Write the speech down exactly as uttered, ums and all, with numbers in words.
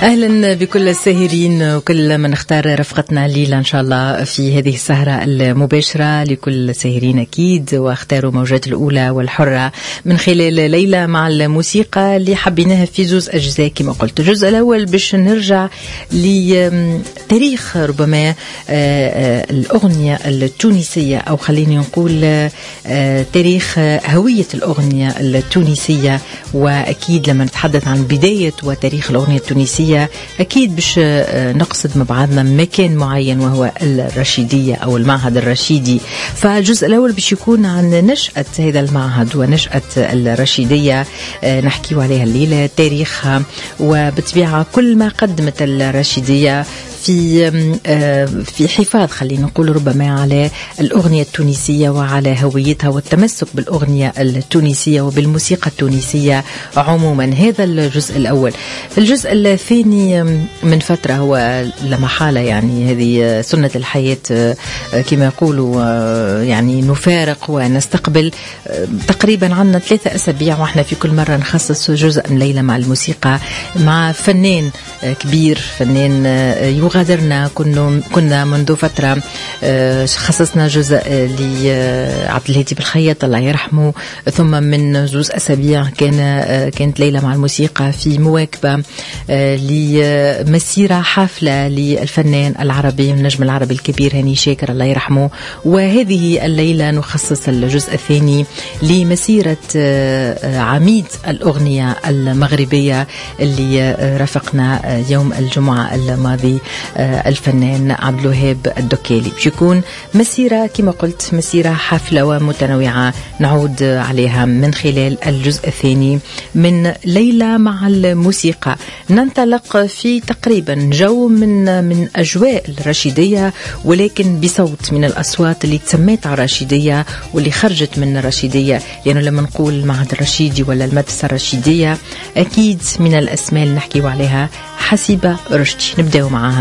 أهلا بكل الساهرين وكل من اختار رفقتنا الليلة إن شاء الله في هذه السهرة المباشرة. لكل الساهرين أكيد واختاروا موجات الأولى والحرة من خلال ليلة مع الموسيقى اللي حبيناها في جزء أجزاء كما قلت. الجزء الأول باش نرجع لتاريخ ربما الأغنية التونسية، أو خليني نقول تاريخ هوية الأغنية التونسية. وأكيد لما نتحدث عن بداية وتاريخ الأغنية التونسية أكيد باش نقصد مع بعضنا مكان معين وهو الرشيدية أو المعهد الرشيدي. فالجزء الأول باش يكون عن نشأة هذا المعهد ونشأة الرشيدية، نحكي عليها الليلة، تاريخها، وبطبيعة كل ما قدمت الرشيدية في في حفاظ خلينا نقول ربما على الأغنية التونسية وعلى هويتها والتمسك بالأغنية التونسية وبالموسيقى التونسية عموما. هذا الجزء الأول. الجزء الثاني من فترة هو لمحالة، يعني هذه سنة الحياة كما يقولوا، يعني نفارق ونستقبل. تقريبا عنا ثلاثة أسابيع وإحنا في كل مرة نخصص جزء من ليلة مع الموسيقى مع فنان كبير، فنان يغادرنا. كنا كنا منذ فترة خصصنا جزء لعبد الهادي بالخياط الله يرحمه، ثم من جزء أسابيع كان كانت ليلة مع الموسيقى في مواكبة لمسيرة حافلة للفنان العربي النجم العربي الكبير هاني شاكر الله يرحمه. وهذه الليلة نخصص الجزء الثاني لمسيرة عميد الأغنية المغربية اللي رافقنا يوم الجمعة الماضي، الفنان عبد الوهاب الدكالي. بيكون مسيرة كما قلت مسيرة حافلة ومتنوعة نعود عليها من خلال الجزء الثاني من ليلة مع الموسيقى. ننطلق في تقريبا جو من من أجواء الرشيدية، ولكن بصوت من الأصوات اللي تسميت على الرشيدية واللي خرجت من الرشيدية، لأنه يعني لما نقول المعهد الرشيدي ولا المدرسة الرشيدية أكيد من الأسماء اللي نحكي عليها حسيبة رشدي. نبدأ معها.